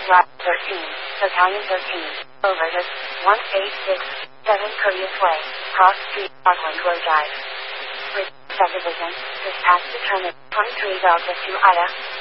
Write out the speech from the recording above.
Route 13, Battalion 13, over this 1867 Courteous Way, Cross Street, Parkland Road Drive. With Subdivision, dispatch determined 23 Delta 2 Ida.